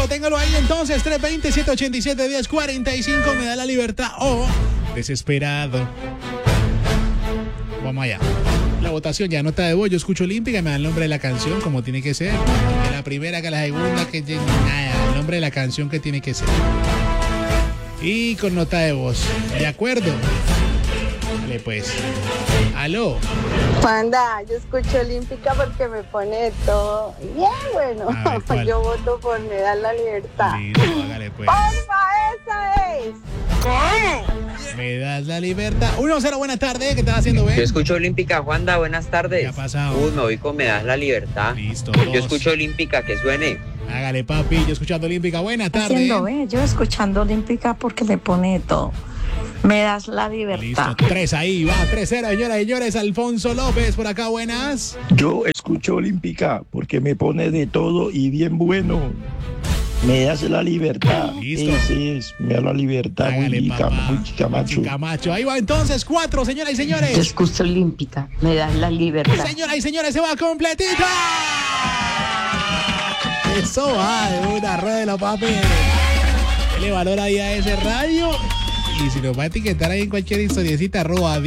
Téngalo ahí entonces, 320-787-1045, me da la libertad o desesperado. Vamos allá. La votación ya, nota de voz, yo escucho Olímpica y me da el nombre de la canción como tiene que ser. Que la primera, que la segunda, que nada, el nombre de la canción que tiene que ser. Y con nota de voz, ¿de acuerdo? Dale pues. Aló. Panda, yo escucho Olímpica porque me pone de todo. Bien, bueno. Ver, yo voto por Me da la libertad. Listo, hágale pues. ¡Porfa, esa es! ¿Cómo? Me das la libertad. 1-0, buenas tardes. ¿Qué estás haciendo, Ben? Yo escucho Olímpica, Juanda, buenas tardes. ¿Qué ha pasado? Me voy con Me das la libertad. Listo. Yo escucho Olímpica, que suene. Hágale, papi. Yo escuchando Olímpica. Buenas tardes. Haciendo, yo escuchando Olímpica porque le pone de todo. Me das la libertad. Listo, 3 ahí, va, 3-0, señoras y señores. Alfonso López, por acá, buenas. Yo escucho Olímpica porque me pone de todo y bien bueno. Me das la libertad. Listo. Ese es, me da la libertad. Hágale, papá. Muy chicamacho. Camacho, ahí va entonces, 4, señoras y señores. Yo escucho Olímpica. Me das la libertad. Señoras y señores, se va completita. Eso va de una rueda, papi. Dele valor ahí a ese radio. Y si nos va a etiquetar ahí en cualquier historiecita, @